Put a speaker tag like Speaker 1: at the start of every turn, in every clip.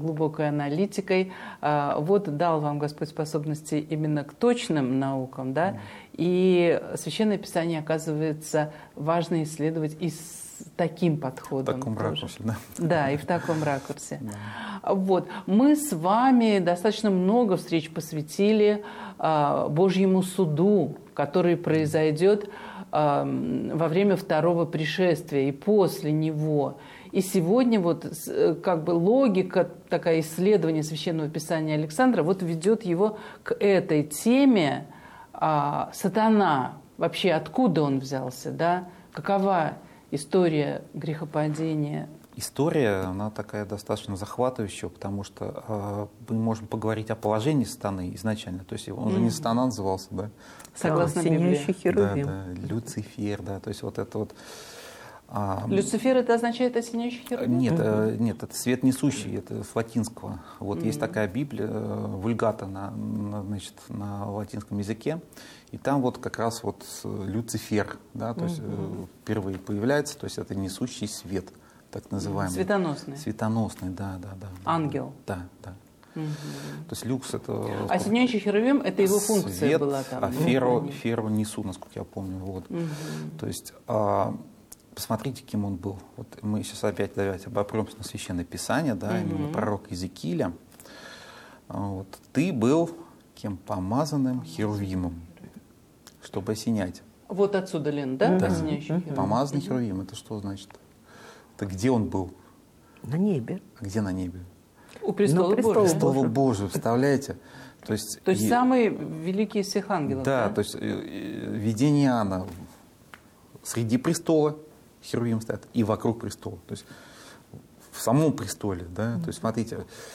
Speaker 1: глубокой аналитикой. Вот дал вам Господь способности именно к точным наукам, да, и Священное Писание, оказывается, важно исследовать и с таким подходом.
Speaker 2: В таком ракурсе, да.
Speaker 1: Да, и в таком ракурсе. Вот. Мы с вами достаточно много встреч посвятили Божьему суду, который произойдет во время второго пришествия и после него. И сегодня вот как бы логика, такая исследование Священного Писания Александра вот ведет его к этой теме. Сатана, вообще откуда он взялся, да? Какова история грехопадения?
Speaker 2: История, она такая достаточно захватывающая, потому что мы можем поговорить о положении сатаны изначально. То есть он же не сатана назывался, да?
Speaker 1: Согласно Библии.
Speaker 3: Херувим.
Speaker 2: Да, Люцифер, да. То есть вот это вот...
Speaker 1: Люцифер это означает осеняющий херувим?
Speaker 2: Нет, нет, это свет несущий, это с латинского. Вот есть такая Библия, вульгата значит, на латинском языке, и там вот как раз вот Люцифер, да, то есть впервые появляется, то есть это несущий свет, так называемый.
Speaker 1: Светоносный.
Speaker 2: Светоносный, да.
Speaker 1: Ангел.
Speaker 2: Да. То есть люкс это...
Speaker 1: Осеняющий херувим это его функция
Speaker 2: свет,
Speaker 1: была там.
Speaker 2: А феру несу, насколько я помню. Вот. То есть... Посмотрите, кем он был. Вот мы сейчас опять обопремся на Священное Писание, да, именно пророк Иезекииля. Вот. Ты был кем? Помазанным херувимом, чтобы осенять.
Speaker 1: Вот отсюда, Лен, да? Осеняющий херувим.
Speaker 2: Помазанный херувим, это что значит? Это где он был?
Speaker 3: На небе.
Speaker 2: А где на небе?
Speaker 1: У престола Божьего.
Speaker 2: Престолу Божьего, представляете? То есть
Speaker 1: самый великий из всех ангелов.
Speaker 2: Да, то есть видение Иоанна среди престола херувим стоят и вокруг престола. То есть в самом престоле, да. То есть смотрите,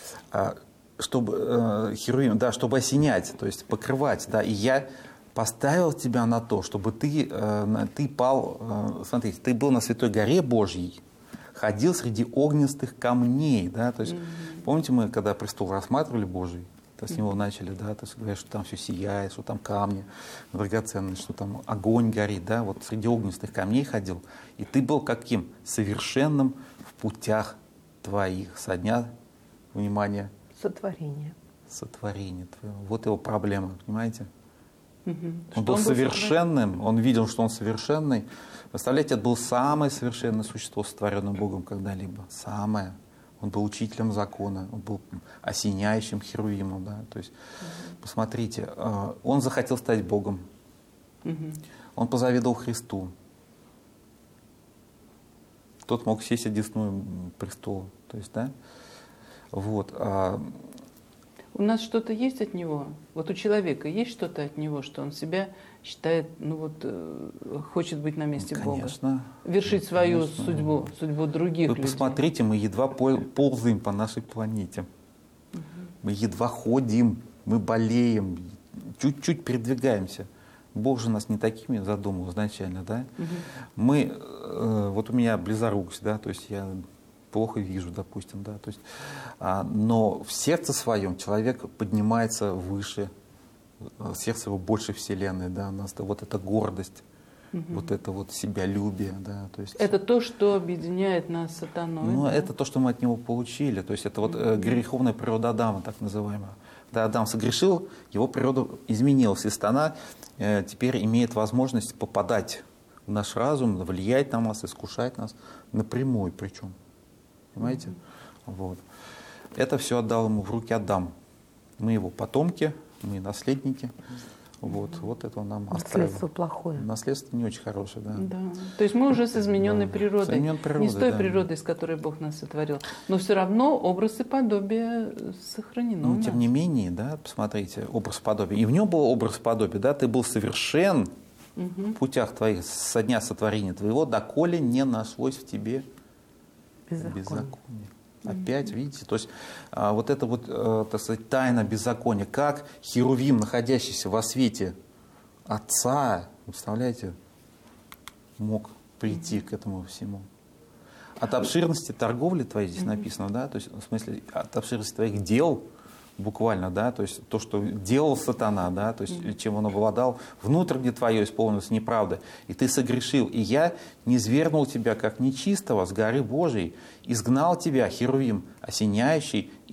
Speaker 2: чтобы херувим, да, чтобы осенять, то есть покрывать, да. И я поставил тебя на то, чтобы ты пал, смотрите, ты был на Святой горе Божьей, ходил среди огнистых камней, да. То есть помните, мы когда престол рассматривали Божий, то с него начали, да, то есть говорят, что там все сияет, что там камни драгоценные, что там огонь горит, да, вот среди огнистых камней ходил. И ты был каким? Совершенным в путях твоих со дня, внимание,
Speaker 3: сотворения
Speaker 2: твоего. Вот его проблема, понимаете? Он
Speaker 1: был
Speaker 2: был совершенным, он видел, что он совершенный. Представляете, это было самое совершенное существо, сотворенное Богом когда-либо. Самое. Он был учителем закона, он был осеняющим херувимом. Да? То есть, посмотрите, он захотел стать Богом. Он позавидовал Христу. Тот мог сесть одесную престола. То есть, да? Вот.
Speaker 1: У нас что-то есть от него? Вот у человека есть что-то от него, что он себя считает, хочет быть на месте Бога?
Speaker 2: Конечно.
Speaker 1: Вершить свою судьбу других людей?
Speaker 2: Вы посмотрите, мы едва ползаем по нашей планете. Мы едва ходим, мы болеем, чуть-чуть передвигаемся. Бог же нас не такими задумал изначально, да? Мы, вот у меня близорукость, да, то есть я плохо вижу, допустим, да, то есть, но в сердце своем человек поднимается выше, сердце его больше Вселенной, да, у нас вот эта гордость, вот это вот себялюбие, да, то есть.
Speaker 1: Это то, что объединяет нас с сатаной.
Speaker 2: Ну,
Speaker 1: да?
Speaker 2: это то, что мы от него получили, то есть это вот греховная природа Адама, так называемая. Да, Адам согрешил, его природа изменилась, и сатана теперь имеет возможность попадать в наш разум, влиять на нас, искушать нас напрямую причем. Понимаете? Вот. Это все отдал ему в руки Адам. Мы его потомки, мы наследники. Вот это он нам оставил.
Speaker 3: Наследство плохое.
Speaker 2: Наследство не очень хорошее, да.
Speaker 1: Да. То есть мы уже с измененной природой. Не с той
Speaker 2: да.
Speaker 1: природой, с которой Бог нас сотворил. Но все равно образ и подобие сохранено.
Speaker 2: Но тем не менее, да, посмотрите, образ и подобие. И в нем был образ и подобие, да, ты был совершен в путях твоих со дня сотворения твоего, доколе не нашлось в тебе беззаконие. Опять, видите, то есть вот это вот, так сказать, тайна беззакония, как херувим, находящийся во свете Отца, представляете, мог прийти к этому всему. От обширности торговли твоей здесь написано, да, то есть в смысле от обширности твоих дел, буквально, да, то есть то, что делал сатана, да, то есть чем он обладал, внутренне твое исполнилось неправда, и ты согрешил, и я низвергнул тебя как нечистого с горы Божией, изгнал тебя, херувим, осеняющий,